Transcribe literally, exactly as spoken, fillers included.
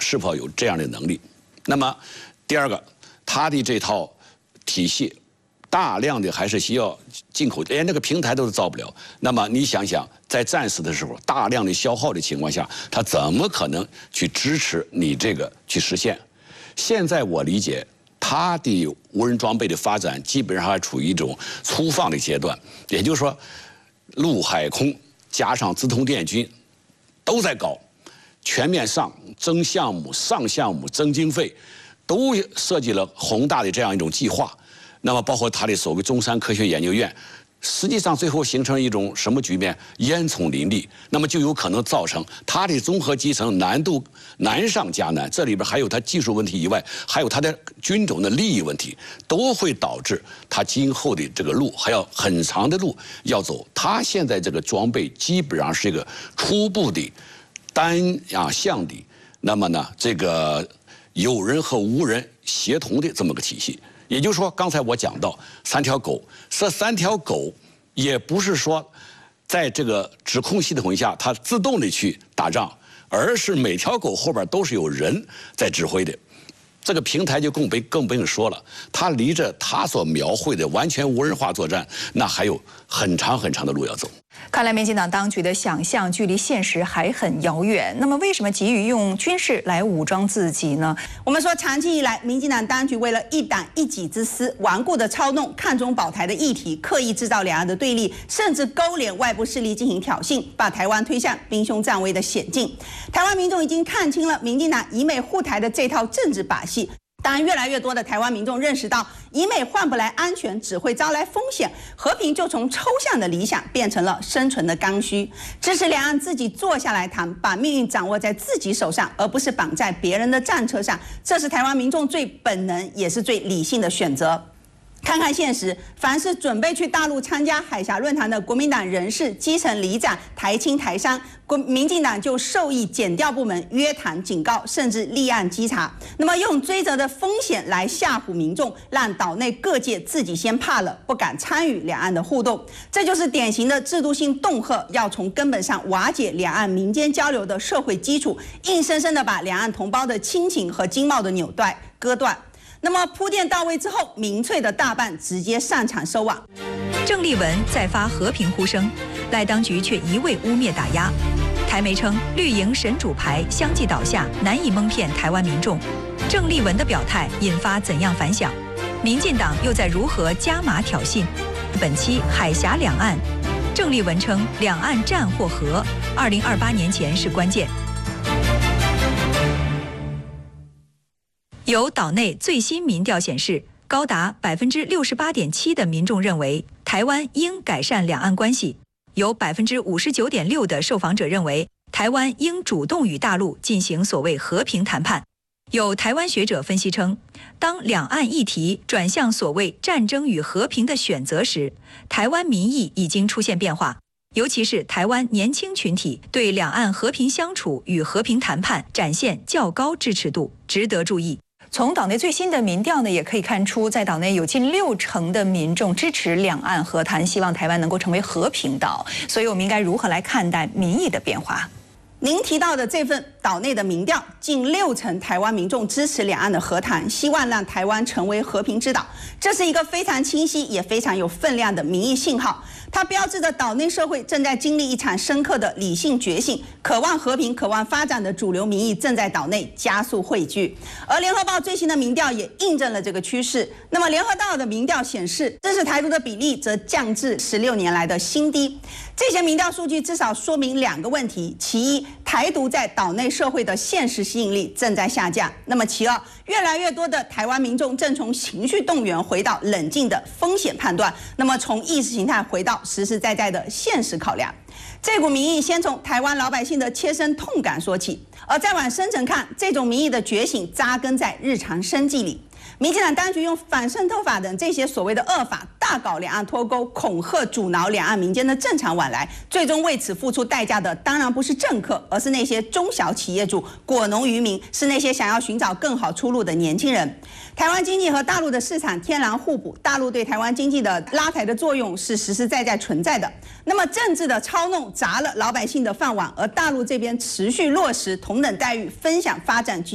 是否有这样的能力。那么第二个，它的这套体系大量的还是需要进口，连那个平台都造不了。那么你想想，在战时的时候，大量的消耗的情况下，它怎么可能去支持你这个去实现？现在我理解，它的无人装备的发展基本上还处于一种粗放的阶段，也就是说，陆海空加上资通电军都在搞，全面上增项目、上项目、增经费，都设计了宏大的这样一种计划。那么包括它的所谓中山科学研究院，实际上最后形成一种什么局面？烟囱林立，那么就有可能造成它的综合集成难度难上加难。这里边还有它技术问题以外，还有它的军种的利益问题，都会导致它今后的这个路还要很长的路要走。它现在这个装备基本上是一个初步的单啊向的，那么呢，这个有人和无人协同的这么个体系。也就是说，刚才我讲到三条狗，这三条狗也不是说在这个指控系统下它自动的去打仗，而是每条狗后边都是有人在指挥的。这个平台就更不更不用说了，它离着它所描绘的完全无人化作战，那还有很长很长的路要走。 看来民进党当局的想象距离现实还很遥远。那么，为什么急于用军事来武装自己呢？ 我们说，长期以来，民进党当局为了一党一己之私，顽固的操弄看中保台的议题，刻意制造两岸的对立，甚至勾连外部势力进行挑衅，把台湾推向兵凶战危的险境。台湾民众已经看清了民进党以美护台的这套政治把戏。当然，越来越多的台湾民众认识到，以美换不来安全，只会招来风险。和平就从抽象的理想变成了生存的刚需。支持两岸自己坐下来谈，把命运掌握在自己手上，而不是绑在别人的战车上。这是台湾民众最本能，也是最理性的选择。看看现实，凡是准备去大陆参加海峡论坛的国民党人士、基层里长、台青台商，国民进党就授意检调部门约谈、警告，甚至立案稽查。那么用追责的风险来吓唬民众，让岛内各界自己先怕了，不敢参与两岸的互动。这就是典型的制度性恫吓，要从根本上瓦解两岸民间交流的社会基础，硬生生的把两岸同胞的亲情和经贸的纽带割断。那么铺垫到位之后，民粹的大半直接上场收网。 郑丽文再发和平呼声，赖当局却一味污蔑打压。台媒称绿营神主牌相继倒下，难以蒙骗台湾民众。郑丽文的表态引发怎样反响？民进党又在如何加码挑衅？本期海峡两岸，郑丽文称两岸战或和，二零二八年前是关键。有岛内最新民调显示，高达百分之六十八点七的民众认为台湾应改善两岸关系，有百分之五十九点六的受访者认为台湾应主动与大陆进行所谓和平谈判。有台湾学者分析称，当两岸议题转向所谓战争与和平的选择时，台湾民意已经出现变化，尤其是台湾年轻群体对两岸和平相处与和平谈判展现较高支持度，值得注意。 从岛内最新的民调呢，也可以看出，在岛内有近六成的民众支持两岸和谈，希望台湾能够成为和平岛。所以我们应该如何来看待民意的变化？ 您提到的这份岛内的民调，近六成台湾民众支持两岸的和谈，希望让台湾成为和平之岛。这是一个非常清晰也非常有分量的民意信号，它标志着岛内社会正在经历一场深刻的理性觉醒，渴望和平、渴望发展的主流民意正在岛内加速汇聚。而联合报最新的民调也印证了这个趋势。那么联合报的民调显示，支持台独的比例则降至十六年来的新低。这些民调数据至少说明两个问题：其一，台独在岛内社会的现实吸引力正在下降；那么其二，越来越多的台湾民众正从情绪动员回到冷静的风险判断，那么从意识形态回到实实在在的现实考量。这股民意先从台湾老百姓的切身痛感说起，而再往深层看，这种民意的觉醒扎根在日常生计里。民进党当局用反渗透法等这些所谓的恶法，大搞两岸脱钩，恐吓阻挠两岸民间的正常往来，最终为此付出代价的当然不是政客，而是那些中小企业主、果农渔民，是那些想要寻找更好出路的年轻人。台湾经济和大陆的市场天然互补，大陆对台湾经济的拉抬的作用是实实在在存在的。那么政治的操弄砸了老百姓的饭碗，而大陆这边持续落实同等待遇、分享发展。